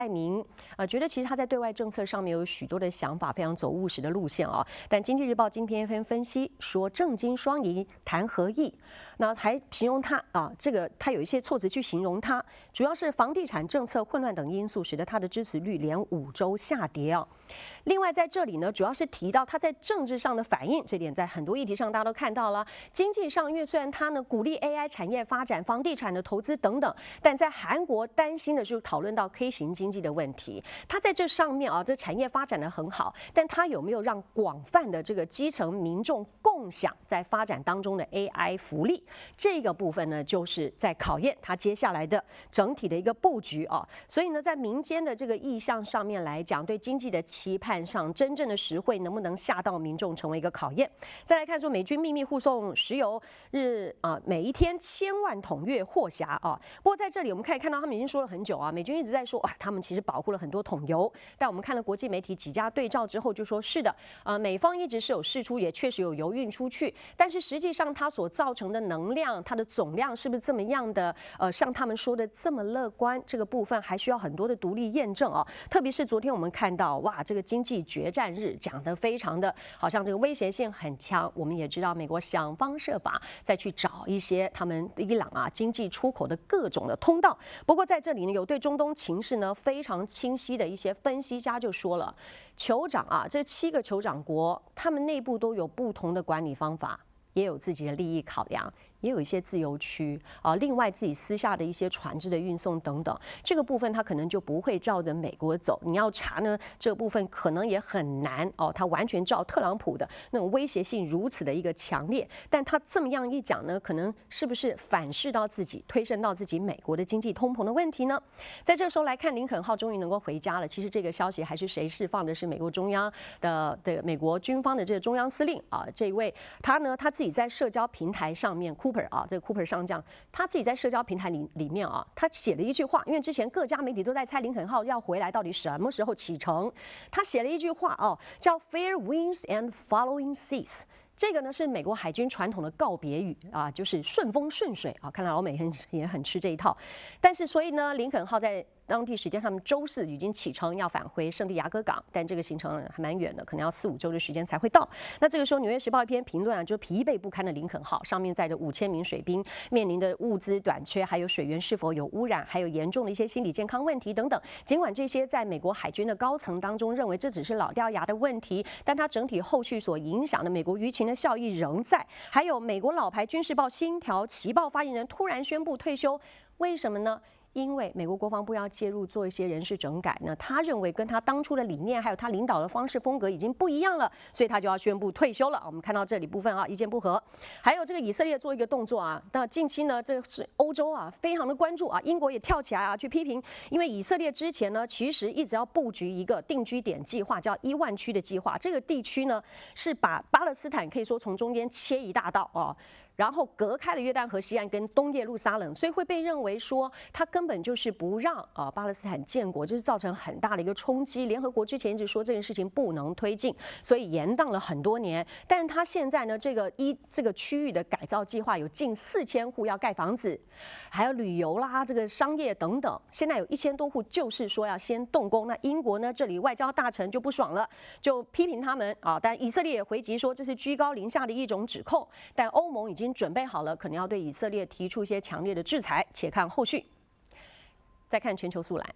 蔡明觉得其实他在对外政策上面有许多的想法，非常走务实的路线啊。但《经济日报》今天分析说，政经双赢谈合意，那还形容他他有一些措辞去形容他，主要是房地产政策混乱等因素，使得他的支持率连5周下跌啊。另外在这里呢，主要是提到他在政治上的反应，这点在很多议题上大家都看到了。经济上，因为虽然他呢鼓励 AI 产业发展、房地产的投资等等，但在韩国担心的是讨论到 K 型经济的问题。他在这上面这产业发展的很好，但他有没有让广泛的这个基层民众共享在发展当中的 AI 福利？这个部分呢，就是在考验他接下来的整体的一个布局啊。所以呢，在民间的这个意向上面来讲，对经济的期盼上，真正的实惠能不能下到民众，成为一个考验。再来看说，美军秘密护送石油每一天1000万桶月获辖啊。不过在这里我们可以看到，他们已经说了很久啊，美军一直在说他们其实保护了很多桶油，但我们看了国际媒体几家对照之后，就说是的，美方一直是有释出，也确实有油运出去，但是实际上它所造成的能量，它的总量是不是这么样的像他们说的这么乐观？这个部分还需要很多的独立验证啊。特别是昨天我们看到，哇，这个经济决战日讲得非常的好像这个威胁性很强。我们也知道，美国想方设法再去找一些他们伊朗经济出口的各种的通道。不过在这里呢，有对中东情势呢非常清晰的一些分析家就说了，酋长这7个酋长国，他们内部都有不同的管理方法，也有自己的利益考量，也有一些自由区另外自己私下的一些船只的运送等等，这个部分他可能就不会照着美国走。你要查呢，这个部分可能也很难他完全照特朗普的那种威胁性如此的一个强烈。但他这么样一讲呢，可能是不是反噬到自己，推升到自己美国的经济通膨的问题呢？在这个时候来看，林肯号终于能够回家了。其实这个消息还是谁释放的？是美国中央的美国军方的这个中央司令这一位他呢，他自己在社交平台上面这个 Cooper 上将，他自己在社交平台里面他写了一句话，因为之前各家媒体都在猜林肯号要回来到底什么时候启程，他写了一句话叫 Fair winds and following seas。这个呢是美国海军传统的告别语就是顺风顺水看来老美也很吃这一套。但是所以呢，林肯号在当地时间他们周4已经启程要返回圣地亚哥港，但这个行程还蛮远的，可能要4、5周的时间才会到。那这个时候，《纽约时报》一篇评论就疲惫不堪的林肯号上面载着5000名水兵，面临的物资短缺，还有水源是否有污染，还有严重的一些心理健康问题等等。尽管这些在美国海军的高层当中认为这只是老掉牙的问题，但它整体后续所影响的美国舆情的效益仍在。还有美国老牌军事报《星条旗报》发言人突然宣布退休，为什么呢？因为美国国防部要介入做一些人事整改呢，他认为跟他当初的理念还有他领导的方式风格已经不一样了，所以他就要宣布退休了。我们看到这里部分意见不合。还有这个以色列做一个动作那近期呢，这是欧洲非常的关注英国也跳起来去批评，因为以色列之前呢其实一直要布局一个定居点计划，叫1万区的计划。这个地区呢是把巴勒斯坦可以说从中间切一大道然后隔开了约旦河西岸跟东耶路撒冷，所以会被认为说他根本就是不让巴勒斯坦建国，这是造成很大的一个冲击。联合国之前一直说这件事情不能推进，所以延宕了很多年。但他现在呢，这个区域的改造计划有近4000户要盖房子，还有旅游啦、这个商业等等。现在有1000多户就是说要先动工。那英国呢，这里外交大臣就不爽了，就批评他们但以色列也回击说这是居高临下的一种指控。但欧盟已经准备好了，可能要对以色列提出一些强烈的制裁，且看后续。再看全球速览。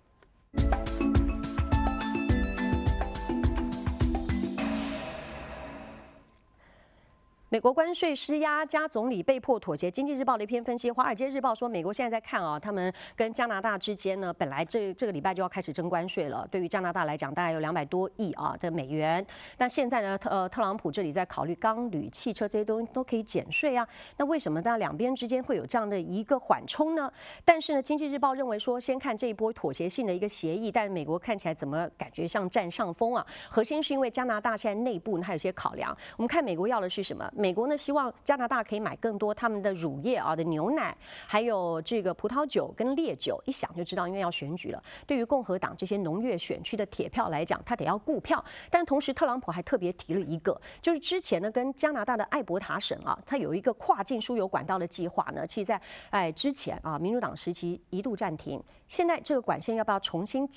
美国关税施压，加总理被迫妥协。经济日报的一篇分析，华尔街日报说，美国现在在看他们跟加拿大之间呢，本来这个礼拜就要开始征关税了。对于加拿大来讲，大概有200多亿的美元。那现在呢，特朗普这里在考虑钢铝、汽车这些东西都可以减税那为什么大家两边之间会有这样的一个缓冲呢？但是呢，经济日报认为说，先看这一波妥协性的一个协议，但美国看起来怎么感觉像占上风核心是因为加拿大现在内部它有些考量。我们看美国要的是什么？ 美国呢希望加拿大可以买更多他们的乳业的牛奶，还有这个葡萄酒跟烈酒。一想就知道，因为要选举了，对于共和党这些农业选区的铁票来讲，他得要顾票。但同时，特朗普还特别提了一个，就是之前呢跟加拿大的艾伯塔省它有一个跨境输油管道的计划呢，其实在之前民主党时期一度暂停，现在这个管线要不要重新